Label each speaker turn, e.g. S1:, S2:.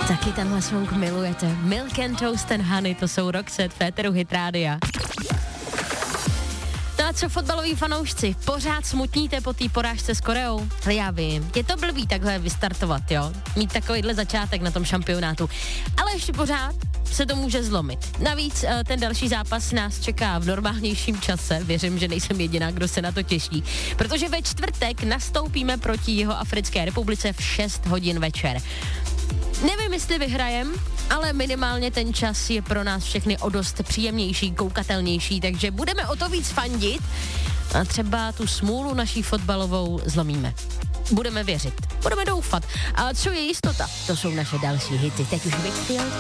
S1: Taky tenhle song milujete. Milk and Toast and Honey, to jsou Roxette, Féteru Hit Rádia. No a co fotbaloví fanoušci? Pořád smutníte po té porážce s Koreou? Já vím, je to blbý takhle vystartovat, jo? Mít takovýhle začátek na tom šampionátu. Ale ještě pořád se to může zlomit. Navíc ten další zápas nás čeká v normálnějším čase. Věřím, že nejsem jediná, kdo se na to těší. Protože ve čtvrtek nastoupíme proti Jihoafrické republice v 6 hodin večer. Nevím, jestli vyhrajem, ale minimálně ten čas je pro nás všechny o dost příjemnější, koukatelnější, takže budeme o to víc fandit a třeba tu smůlu naší fotbalovou zlomíme. Budeme věřit, budeme doufat. A co je jistota? To jsou naše další hity. Teď už Whitfield.